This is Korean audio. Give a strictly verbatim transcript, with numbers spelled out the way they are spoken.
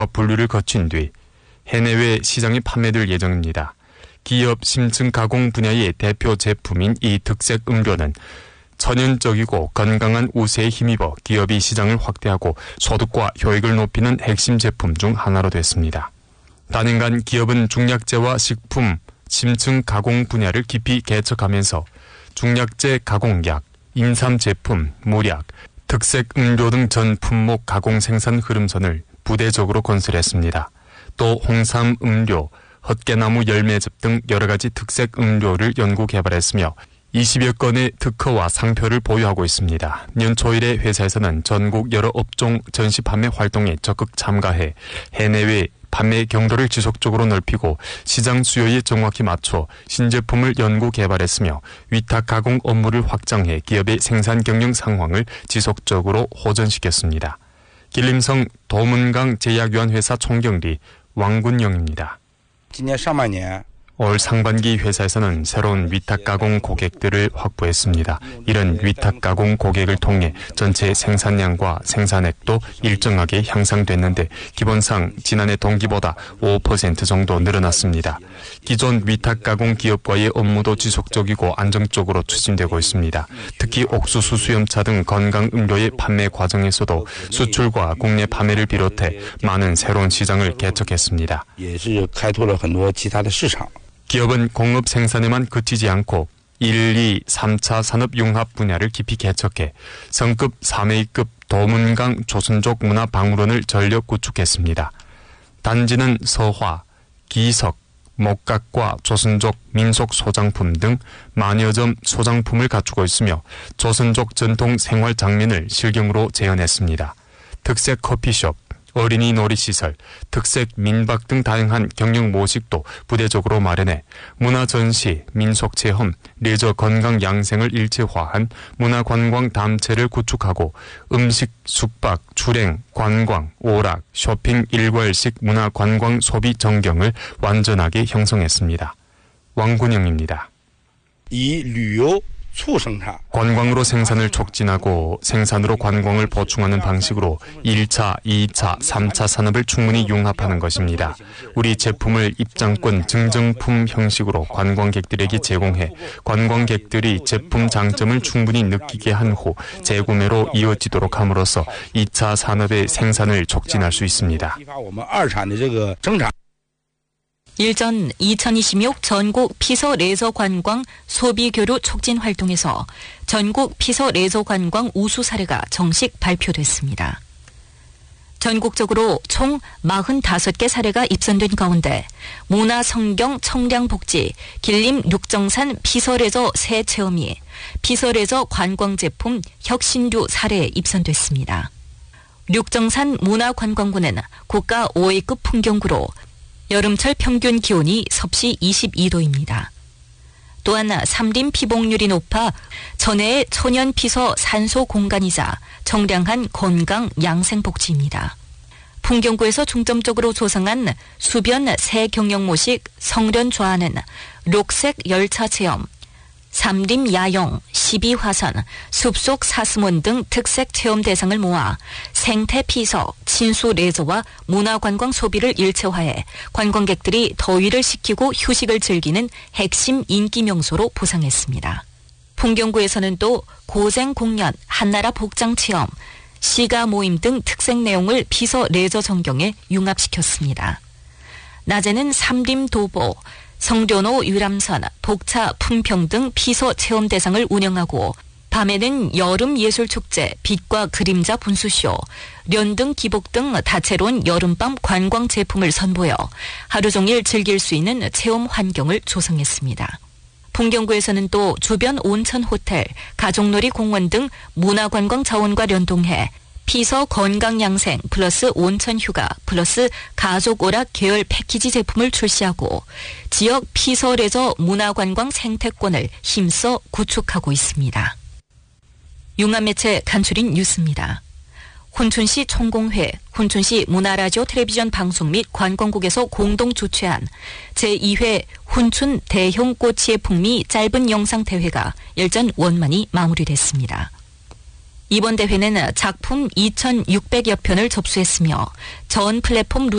분류를 거친 뒤 해내외 시장에 판매될 예정입니다. 기업 심층 가공 분야의 대표 제품인 이 특색 음료는 천연적이고 건강한 우세에 힘입어 기업이 시장을 확대하고 소득과 효익을 높이는 핵심 제품 중 하나로 됐습니다. 단연간 기업은 중약재와 식품, 심층 가공 분야를 깊이 개척하면서 중약재 가공약, 인삼 제품, 물약, 특색 음료 등 전 품목 가공 생산 흐름선을 부대적으로 건설했습니다. 또 홍삼 음료, 헛개나무 열매즙 등 여러 가지 특색 음료를 연구 개발했으며 이십여 건의 특허와 상표를 보유하고 있습니다. 연초 이래 회사에서는 전국 여러 업종 전시 판매 활동에 적극 참가해 해내외 판매 경로를 지속적으로 넓히고 시장 수요에 정확히 맞춰 신제품을 연구 개발했으며 위탁 가공 업무를 확장해 기업의 생산 경영 상황을 지속적으로 호전시켰습니다. 길림성 도문강 제약유한회사 총경리 왕군영입니다. 올 상반기 회사에서는 새로운 위탁 가공 고객들을 확보했습니다. 이런 위탁 가공 고객을 통해 전체 생산량과 생산액도 일정하게 향상됐는데 기본상 지난해 동기보다 오 퍼센트 정도 늘어났습니다. 기존 위탁 가공 기업과의 업무도 지속적이고 안정적으로 추진되고 있습니다. 특히 옥수수 수염차 등 건강 음료의 판매 과정에서도 수출과 국내 판매를 비롯해 많은 새로운 시장을 개척했습니다. 기업은 공업 생산에만 그치지 않고 일, 이, 삼 차 산업 융합 분야를 깊이 개척해 성급 삼 A급 도문강 조선족 문화박물원을 전력 구축했습니다. 단지는 서화, 기석, 목각과 조선족 민속 소장품 등 만여 점 소장품을 갖추고 있으며 조선족 전통 생활 장면을 실경으로 재현했습니다. 특색 커피숍, 어린이 놀이시설, 특색 민박 등 다양한 경영 모식도 부대적으로 마련해 문화전시, 민속체험, 레저 건강 양생을 일체화한 문화관광 단체를 구축하고 음식, 숙박, 출행, 관광, 오락, 쇼핑 일괄식 문화관광 소비 전경을 완전하게 형성했습니다. 왕군영입니다. 이旅游 관광으로 생산을 촉진하고 생산으로 관광을 보충하는 방식으로 일 차, 이 차, 삼 차 산업을 충분히 융합하는 것입니다. 우리 제품을 입장권 증정품 형식으로 관광객들에게 제공해 관광객들이 제품 장점을 충분히 느끼게 한 후 재구매로 이어지도록 함으로써 이 차 산업의 생산을 촉진할 수 있습니다. 일전 이천이십육 전국 피서 레저 관광 소비 교류 촉진 활동에서 전국 피서 레저 관광 우수 사례가 정식 발표됐습니다. 전국적으로 총 사십오 개 사례가 입선된 가운데 문화성경 청량복지 길림 육정산 피서 레저 새 체험이 피서 레저 관광 제품 혁신류 사례에 입선됐습니다. 육정산 문화관광구는 국가 오 A급 풍경구로 여름철 평균 기온이 섭씨 이십이 도입니다. 또한 삼림 피복률이 높아 전해의 천연 피서 산소 공간이자 정량한 건강 양생복지입니다. 풍경구에서 중점적으로 조성한 수변 새 경영모식 성련 좌하는 록색 열차 체험, 삼림 야영, 십이 화선, 숲속 사슴원 등 특색 체험 대상을 모아 생태 피서, 친수 레저와 문화관광 소비를 일체화해 관광객들이 더위를 식히고 휴식을 즐기는 핵심 인기 명소로 보상했습니다. 풍경구에서는 또 고생 공연, 한나라 복장 체험, 시가 모임 등 특색 내용을 피서 레저 전경에 융합시켰습니다. 낮에는 삼림 도보, 성련호 유람선, 복차 품평 등 피서 체험 대상을 운영하고 밤에는 여름 예술축제, 빛과 그림자 분수쇼, 련등 기복 등 다채로운 여름밤 관광 제품을 선보여 하루 종일 즐길 수 있는 체험 환경을 조성했습니다. 풍경구에서는 또 주변 온천 호텔, 가족놀이 공원 등 문화관광 자원과 연동해 피서 건강양생 플러스 온천휴가 플러스 가족오락 계열 패키지 제품을 출시하고 지역 피서 레저 문화관광 생태권을 힘써 구축하고 있습니다. 융합매체 간추린 뉴스입니다. 혼춘시 총공회, 혼춘시 문화라디오 텔레비전 방송 및 관광국에서 공동 주최한 제이 회 혼춘 대형 꽃의 풍미 짧은 영상 대회가 일전 원만히 마무리됐습니다. 이번 대회는 작품 이천육백여 편을 접수했으며 전 플랫폼